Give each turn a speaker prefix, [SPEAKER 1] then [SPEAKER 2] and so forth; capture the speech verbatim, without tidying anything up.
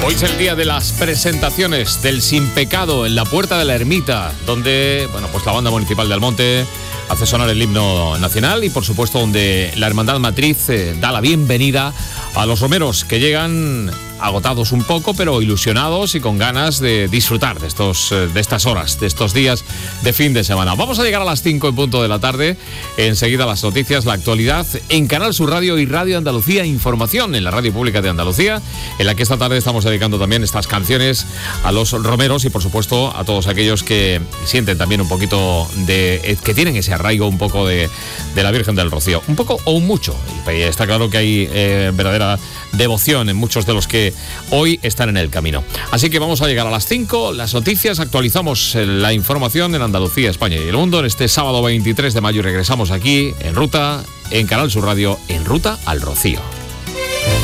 [SPEAKER 1] Hoy es el día de las presentaciones del Sin Pecado en la Puerta de la Ermita, donde, bueno, pues la Banda Municipal de Almonte hace sonar el himno nacional y, por supuesto, donde la Hermandad Matriz eh, da la bienvenida a los romeros que llegan agotados un poco, pero ilusionados y con ganas de disfrutar de, estos, de estas horas, de estos días de fin de semana. Vamos a llegar a las cinco en punto de la tarde. Enseguida las noticias, la actualidad en Canal Sur Radio y Radio Andalucía Información, en la Radio Pública de Andalucía, en la que esta tarde estamos dedicando también estas canciones a los romeros y, por supuesto, a todos aquellos que sienten también un poquito de... que tienen ese arraigo un poco de, de la Virgen del Rocío. Un poco o un mucho. Y está claro que hay eh, verdadera devoción en muchos de los que hoy están en el camino. Así que vamos a llegar a las cinco, las noticias, actualizamos la información en Andalucía, España y el mundo en este sábado veintitrés de mayo y regresamos aquí en Ruta, en Canal Sur Radio, en Ruta al Rocío.